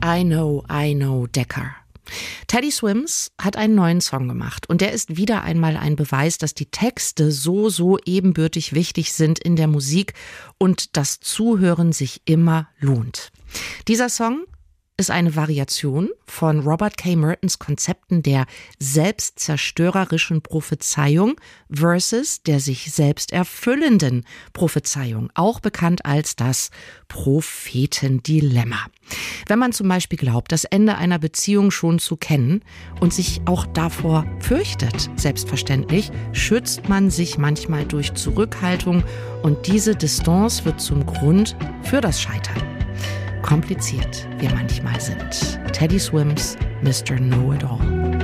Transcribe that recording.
I Know, Decker. Teddy Swims hat einen neuen Song gemacht und der ist wieder einmal ein Beweis, dass die Texte so ebenbürtig wichtig sind in der Musik und das Zuhören sich immer lohnt. Dieser Song ist eine Variation von Robert K. Mertens Konzepten der selbstzerstörerischen Prophezeiung versus der sich selbst erfüllenden Prophezeiung, auch bekannt als das Prophetendilemma. Wenn man zum Beispiel glaubt, das Ende einer Beziehung schon zu kennen und sich auch davor fürchtet, selbstverständlich, schützt man sich manchmal durch Zurückhaltung und diese Distanz wird zum Grund für das Scheitern. Kompliziert wir manchmal sind. Teddy Swims, Mr. Know-It-All.